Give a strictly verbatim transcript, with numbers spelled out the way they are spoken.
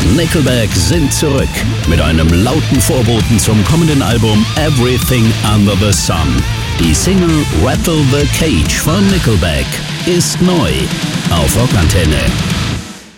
Nickelback sind zurück mit einem lauten Vorboten zum kommenden Album Everything Under the Sun. Die Single Rattle the Cage von Nickelback ist neu auf Rockantenne.